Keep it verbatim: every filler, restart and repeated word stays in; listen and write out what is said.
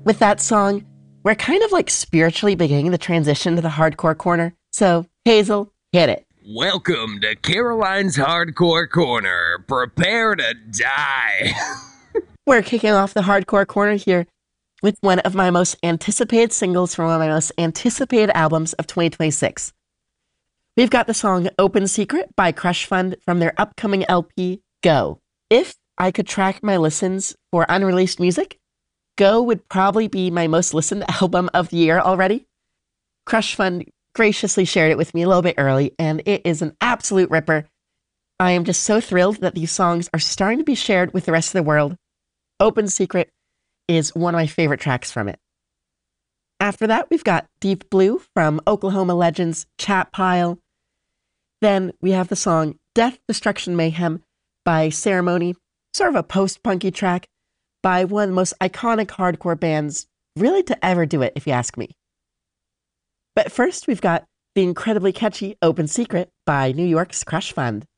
With that song, we're kind of like spiritually beginning the transition to the hardcore corner. So, Hazel, hit it. Welcome to Caroline's Hardcore Corner. Prepare to die. We're kicking off the hardcore corner here with one of my most anticipated singles from one of my most anticipated albums of twenty twenty-six. We've got the song Open Secret by Crush Fund from their upcoming L P, Go. If I could track my listens for unreleased music, Go would probably be my most listened album of the year already. Crush Fund graciously shared it with me a little bit early, and it is an absolute ripper. I am just so thrilled that these songs are starting to be shared with the rest of the world. Open Secret is one of my favorite tracks from it. After that, we've got Deep Blue from Oklahoma Legends Chat Pile. Then we have the song Death, Destruction, Mayhem by Ceremony, sort of a post-punky track by one of the most iconic hardcore bands really to ever do it, if you ask me. But first, we've got the incredibly catchy Open Secret by New York's Crush Fund.